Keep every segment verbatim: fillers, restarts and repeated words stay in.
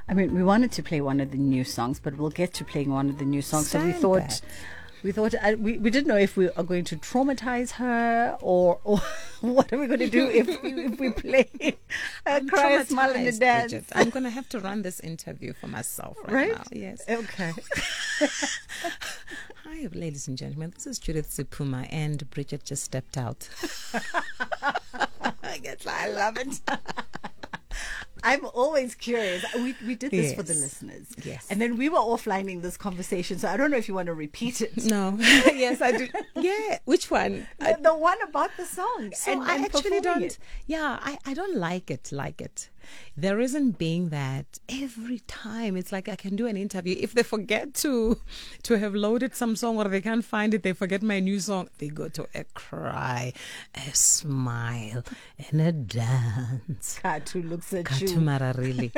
I mean, we wanted to play one of the new songs, but we'll get to playing one of the new songs. So we Stand thought, back. we thought, uh, we, we didn't know if we are going to traumatize her or or what are we going to do if we, if we play a I'm cry, a smile, and a traumatized, dance. Bridget. I'm going to have to run this interview for myself right, Right? now. Yes. Okay. Hi, ladies and gentlemen. This is Judith Zipuma, and Bridget just stepped out. I guess I love it. I'm always curious. We we did this for the Yes. listeners. Yes. And then we were offlining this conversation, so I don't know if you want to repeat it. No. Yes, I do. Yeah. Which one? The, the one about the song. So and, I and actually performing don't. it. Yeah, I, I don't like it. Like it. The reason being that every time it's like I can do an interview. If they forget to to have loaded some song or they can't find it, they forget my new song. They go to a cry, a smile, and a dance. Katu looks at you. Katumara, really.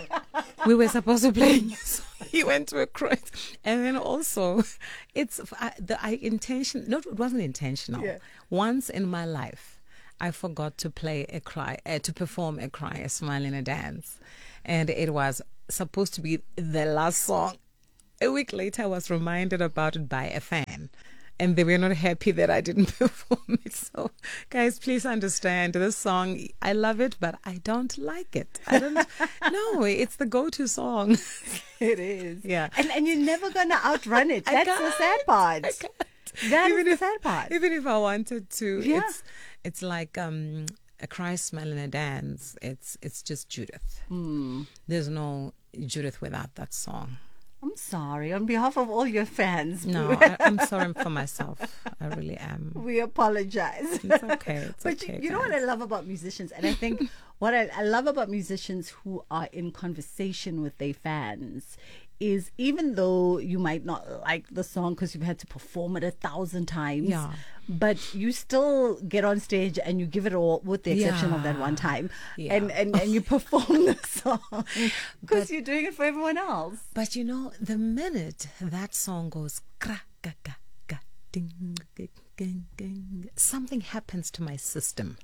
We were supposed to play a new song. He went to a cry, and then also, it's I, the I intention. No, it wasn't intentional. Yeah. Once in my life, I forgot to play a cry, uh, to perform a cry, a smile, and a dance, and it was supposed to be the last song. A week later, I was reminded about it by a fan. And they were not happy that I didn't perform it. So, guys, please understand this song. I love it, but I don't like it. I don't. No, it's the go-to song. It is. Yeah. And and you're never gonna outrun it. I That's the can't. sad part. I can't. That is Even the if- sad part. Even if I wanted to, Yeah. it's it's like um, a cry, smile, and a dance. It's it's just Judith. Mm. There's no Judith without that song. I'm sorry. On behalf of all your fans, No, I, I'm sorry for myself. I really am. we apologize. It's okay. It's But okay. you, you know what guys. I love about musicians, and I think what I, I love about musicians who are in conversation with their fans is even though you might not like the song because you've had to perform it a thousand times, Yeah. but you still get on stage and you give it all, with the exception of that Yeah. one time, Yeah. and, and and you perform the song because But- you're doing it for everyone else. But you know, the minute that song goes, kra, ga, ga, ga, ding, ging, ging, ging, something happens to my system.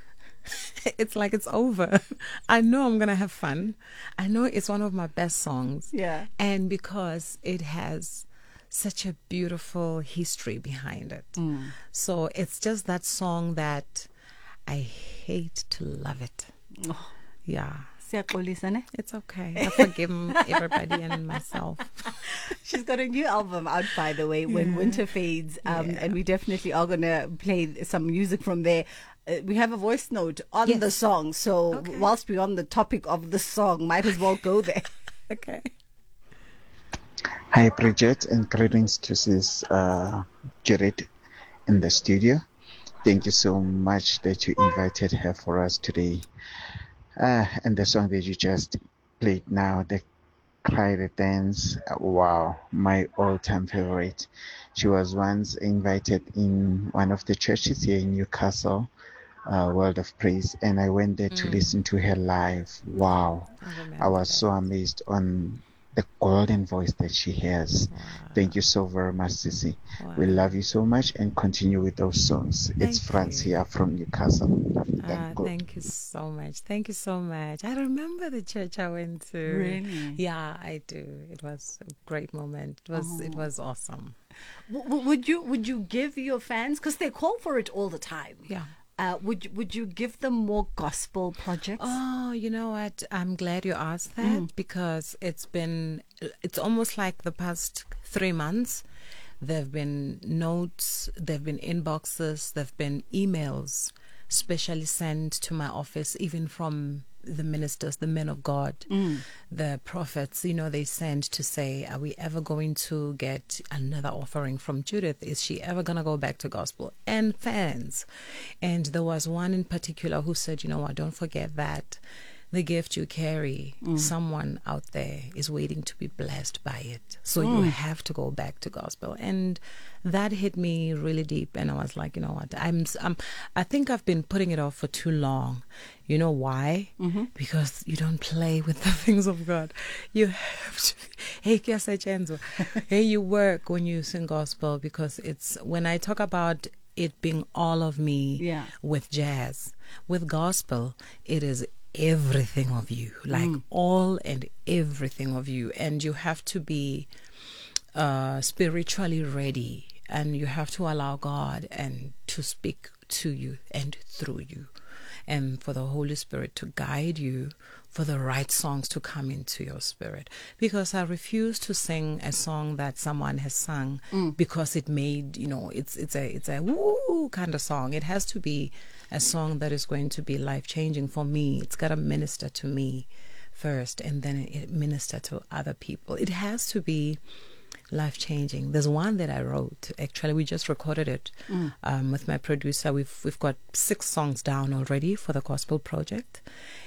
It's like it's over. I know I'm going to have fun. I know it's one of my best songs. Yeah. And because it has such a beautiful history behind it. So it's just that song that I hate to love it. Oh, Yeah. siyaxolisa, ne? It's okay. I forgive everybody and myself. She's got a new album out, by the way, When Winter Fades. Um, Yeah. And we definitely are going to play some music from there. Uh, we have a voice note on Yes. the song. So Okay. whilst we're on the topic of the song, might as well go there. Okay. Hi, Bridget, and greetings to Sis uh, Jared in the studio. Thank you so much that you invited her for us today. Uh, and the song that you just played now, the Cry the Dance, uh, wow, my all-time favorite. She was once invited in one of the churches here in Newcastle, uh, World of Praise, and I went there to listen to her live. Wow, I remember I was that. so amazed on the golden voice that she has. Thank you so very much, Sissy. We Wow. love you so much and continue with those songs. It's Thank Franz you. here from Newcastle. Love you. Ah, Thank God. thank you so much. Thank you so much. I remember the church I went to. Really? Yeah, I do. It was a great moment. It was it was awesome. W- w- would you would you give your fans, because they call for it all the time, Yeah. uh, would, you- would you give them more gospel projects? Oh, you know what? I'm glad you asked that because it's been, it's almost like the past three months. There have been notes, there have been inboxes, there have been emails specially sent to my office, even from the ministers, the men of God, the prophets, you know, they send to say, are we ever going to get another offering from Judith? Is she ever going to go back to gospel? And fans. And there was one in particular who said, you know what, don't forget that the gift you carry, someone out there is waiting to be blessed by it. So you have to go back to gospel. And that hit me really deep. And I was like, you know what, I'm, I'm I think I've been putting it off for too long. You know why? Mm-hmm. Because you don't play with the things of God. You have to, hey, kiyasetshenzwa. Hey, you work when you sing gospel, because it's, when I talk about it being all of me Yeah. with jazz, with gospel, it is everything of you, like mm. all and everything of you. And you have to be uh, spiritually ready, and you have to allow God and to speak to you and through you, and for the Holy Spirit to guide you, for the right songs to come into your spirit. Because I refuse to sing a song that someone has sung mm. because it made, you know, it's it's a it's a woo kind of song. It has to be a song that is going to be life-changing for me. It's got to minister to me first, and then it minister to other people. It has to be life-changing. There's one that I wrote. Actually, we just recorded it mm. um, with my producer. We've we've got six songs down already for the Gospel Project.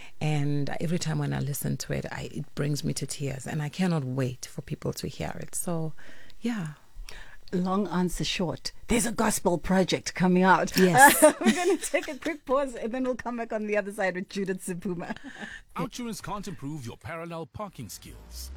And every time when I listen to it, I, it brings me to tears. And I cannot wait for people to hear it. So, yeah. Long answer short, there's a Gospel Project coming out. Yes. Uh, we're going to take a quick pause, and then we'll come back on the other side with Judith Sipuma. Outsurance can't improve your parallel parking skills,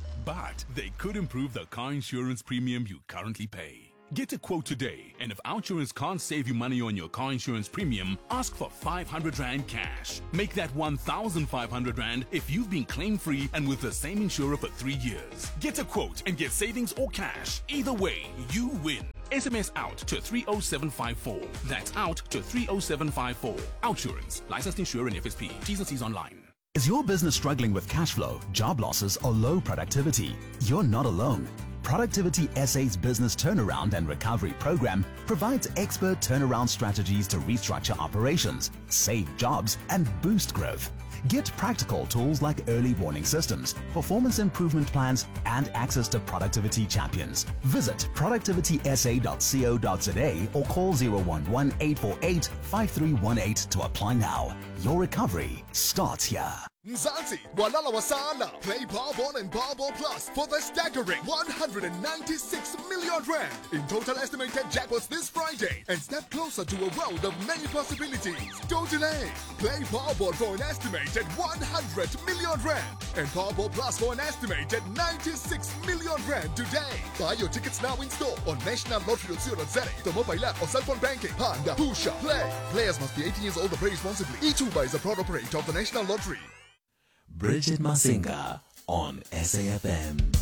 but they could improve the car insurance premium you currently pay. Get a quote today, and if Outsurance can't save you money on your car insurance premium, ask for five hundred rand cash. Make that one thousand five hundred rand if you've been claim-free and with the same insurer for three years. Get a quote and get savings or cash. Either way, you win. S M S out to three oh seven five four. That's out to three oh seven five four. Outsurance. Licensed insurer and F S P. T's and C's online. Is your business struggling with cash flow, job losses, or low productivity? You're not alone. Productivity S A's Business Turnaround and Recovery Program provides expert turnaround strategies to restructure operations, save jobs, and boost growth. Get practical tools like early warning systems, performance improvement plans, and access to productivity champions. Visit productivity s a dot co dot z a or call zero one one, eight four eight, five three one eight to apply now. Your recovery starts here. Mzansi, Walala Wasala, play Powerball and Powerball Plus for the staggering one hundred ninety-six million rand in total estimated jackpots this Friday, and step closer to a world of many possibilities. Don't delay. Play Powerball for an estimated one hundred million rand and Powerball Plus for an estimated ninety-six million rand today. Buy your tickets now in store on national lottery dot co dot z a, the mobile app or cell phone banking. Panda, Pusha, play. Players must be eighteen years old or play responsibly. eTuba is a proud operator of the National Lottery. Bridget Masinga on S A F M.